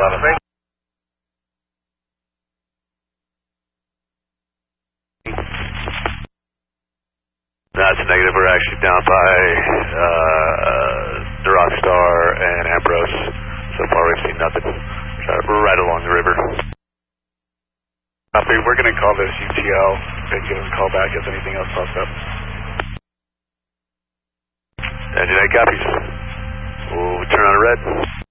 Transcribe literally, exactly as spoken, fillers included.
eleven. That's a negative. We're actually down by uh, the Rockstar and Ambrose. So far we've seen nothing. We're right along the river. Copy. We're going to call this U T L and give us a call back if anything else pops up. Engine eight copies. We'll turn on red.